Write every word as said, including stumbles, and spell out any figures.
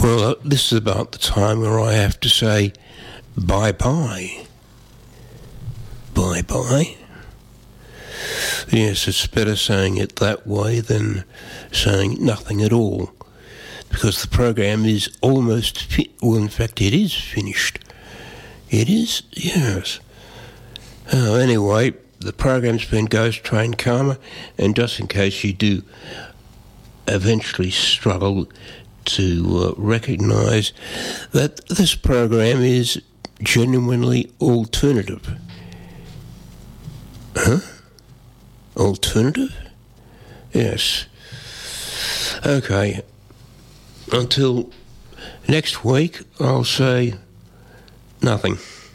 Well, this is about the time where I have to say bye-bye. Bye-bye. Yes, it's better saying it that way than saying nothing at all, because the program is almost, fi- well, in fact, it is finished. It is, yes. Oh, anyway, the program's been Ghost Train Karma, and just in case you do eventually struggle to uh, recognise that this program is genuinely alternative. Huh? Alternative? Yes. Okay. Until next week, I'll say nothing.